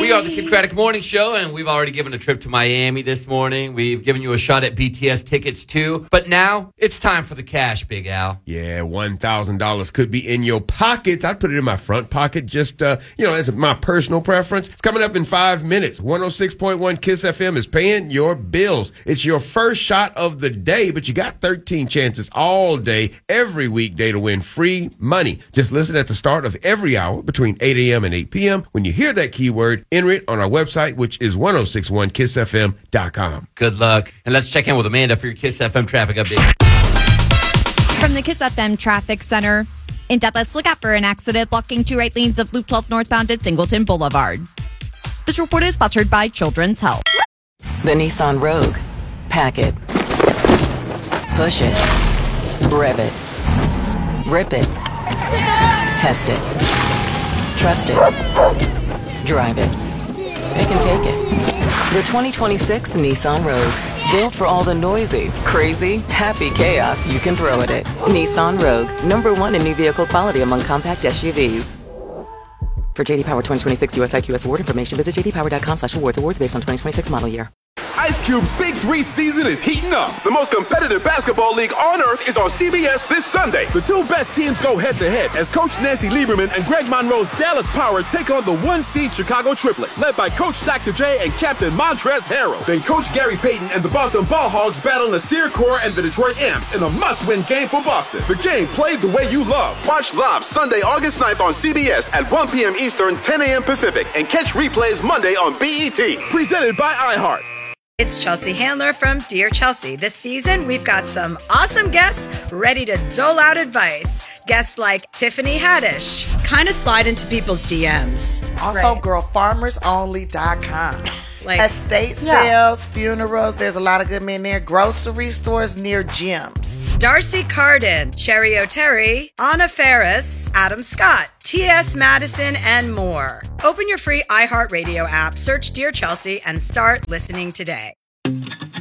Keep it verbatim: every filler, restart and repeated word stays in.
We are the Kid Craddock Morning Show, and we've already given a trip to Miami this morning. We've given you a shot at B T S tickets, too. But now it's time for the cash, Big Al. Yeah, one thousand dollars could be in your pockets. I'd put it in my front pocket just, uh, you know, as my personal preference. It's coming up in five minutes. one oh six point one KISS F M is paying your bills. It's your first shot of the day, but you got thirteen chances all day, every weekday to win free money. Just listen at the start of every hour between eight a.m. and eight p.m. When you hear that keyword, enter it on our website, which is ten sixty-one kiss f m dot com. Good luck. And let's check in with Amanda for your KISS F M traffic update. From the KISS F M Traffic Center, in Dallas, look out for an accident blocking two right lanes of Loop twelve northbound at Singleton Boulevard. This report is sponsored by Children's Health. The Nissan Rogue. Pack it. Push it. Rev it. Rip it. Test it. Trust it. Drive it. Pick and take it. The twenty twenty-six Nissan Rogue. Built for all the noisy, crazy, happy chaos you can throw at it. Nissan Rogue. Number one in new vehicle quality among compact S U Vs. For J D Power twenty twenty-six U S I Q S award information, visit j d power dot com slash awards. Awards based on twenty twenty-six model year. Ice Cube's Big Three season is heating up. The most competitive basketball league on earth is on C B S this Sunday. The two best teams go head-to-head as Coach Nancy Lieberman and Greg Monroe's Dallas Power take on the one-seed Chicago Triplets, led by Coach Doctor J and Captain Montrezl Harrell. Then Coach Gary Payton and the Boston Ball Hogs battle Nasir Kaur and the Detroit Amps in a must-win game for Boston. The game played the way you love. Watch live Sunday, August ninth on C B S at one p.m. Eastern, ten a.m. Pacific, and catch replays Monday on B E T. Presented by iHeart. It's Chelsea Handler from Dear Chelsea. This season, we've got some awesome guests ready to dole out advice. Guests like Tiffany Haddish. Kind of slide into people's D Ms. Also, right. girl farmers only dot com. Like, estate yeah. sales, funerals, there's a lot of good men there. Grocery stores near gyms. Darcy Carden, Cherry O'Terry, Anna Ferris, Adam Scott, T S. Madison, and more. Open your free iHeartRadio app, search Dear Chelsea, and start listening today.